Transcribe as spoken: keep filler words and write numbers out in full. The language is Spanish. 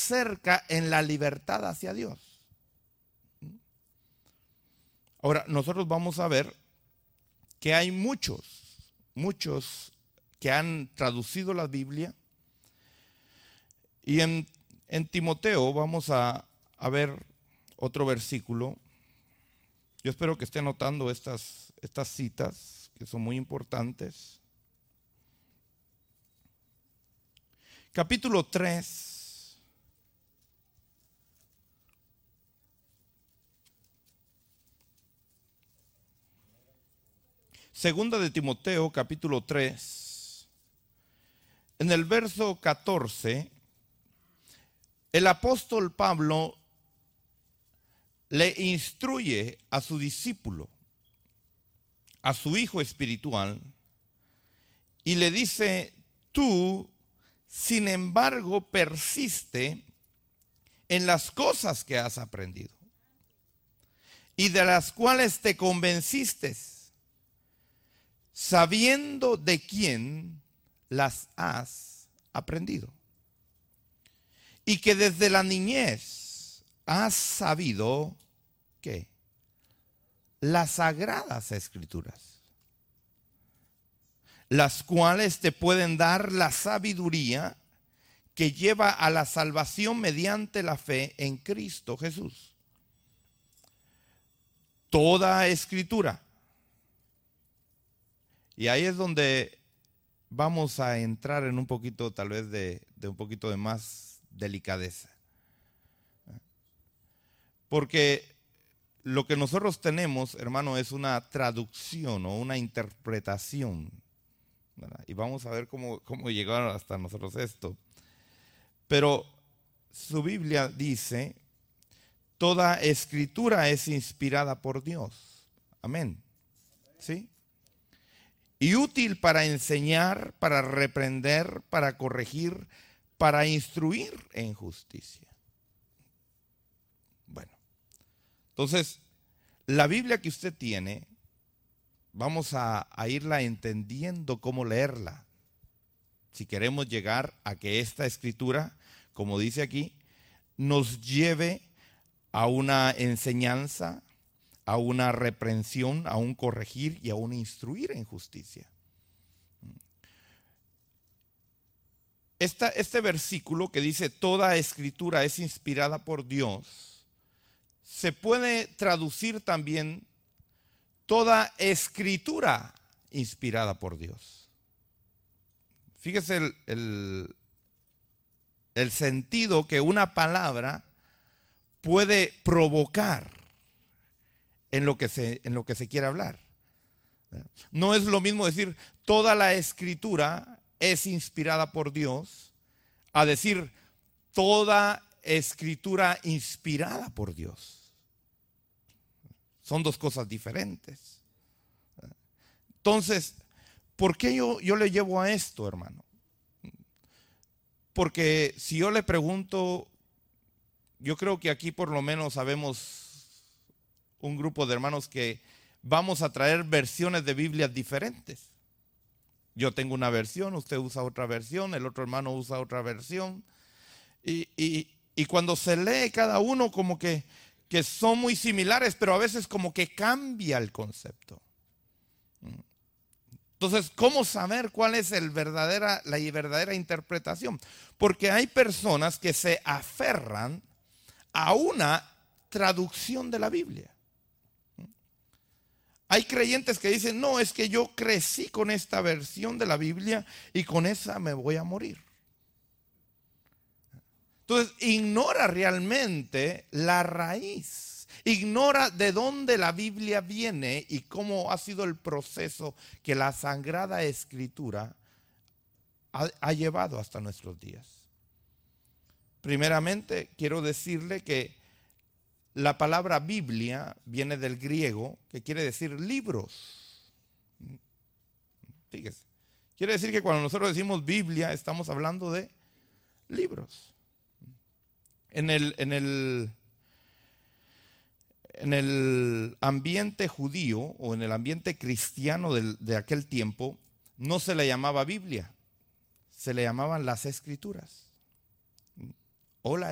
cerca en la libertad hacia Dios. Ahora, nosotros vamos a ver que hay muchos, muchos que han traducido la Biblia. Y en, en Timoteo vamos a, a ver otro versículo. Yo espero que esté notando estas, estas citas que son muy importantes. Capítulo tres. Segunda de Timoteo, capítulo tres. En el verso catorce, el apóstol Pablo le instruye a su discípulo, a su hijo espiritual, y le dice: tú, sin embargo, persiste en las cosas que has aprendido y de las cuales te convenciste, sabiendo de quién las has aprendido, y que desde la niñez has sabido ¿qué? Las sagradas escrituras, las cuales te pueden dar la sabiduría que lleva a la salvación mediante la fe en Cristo Jesús. Toda escritura. Y ahí es donde vamos a entrar en un poquito, tal vez, de, de un poquito de más delicadeza. Porque lo que nosotros tenemos, hermano, es una traducción o una interpretación, ¿verdad? Y vamos a ver cómo, cómo llegaron hasta nosotros esto. Pero su Biblia dice: toda escritura es inspirada por Dios. Amén. ¿Sí? Y útil para enseñar, para reprender, para corregir, para instruir en justicia. Bueno, entonces, la Biblia que usted tiene, vamos a, a irla entendiendo cómo leerla. Si queremos llegar a que esta escritura, como dice aquí, nos lleve a una enseñanza, a una reprensión, a un corregir y a un instruir en justicia. Esta, este versículo que dice toda escritura es inspirada por Dios, se puede traducir también toda escritura inspirada por Dios. Fíjese el, el, el sentido que una palabra puede provocar en lo que se, en lo que se quiere hablar. No es lo mismo decir toda la escritura es inspirada por Dios a decir toda escritura inspirada por Dios. Son dos cosas diferentes. Entonces, ¿por qué yo, yo le llevo a esto, hermano? Porque si yo le pregunto, yo creo que aquí por lo menos sabemos un grupo de hermanos que vamos a traer versiones de Biblias diferentes. Yo tengo una versión, usted usa otra versión, el otro hermano usa otra versión. Y, y, y cuando se lee cada uno como que, que son muy similares, pero a veces como que cambia el concepto. Entonces, ¿cómo saber cuál es el verdadera, la verdadera interpretación? Porque hay personas que se aferran a una traducción de la Biblia. Hay creyentes que dicen, no, es que yo crecí con esta versión de la Biblia y con esa me voy a morir. Entonces, ignora realmente la raíz. Ignora de dónde la Biblia viene y cómo ha sido el proceso que la Sagrada Escritura ha, ha llevado hasta nuestros días. Primeramente, quiero decirle que la palabra Biblia viene del griego, que quiere decir libros. Fíjese, quiere decir que cuando nosotros decimos Biblia, estamos hablando de libros. En el, en el, en el ambiente judío o en el ambiente cristiano de, de aquel tiempo, no se le llamaba Biblia, se le llamaban las Escrituras o la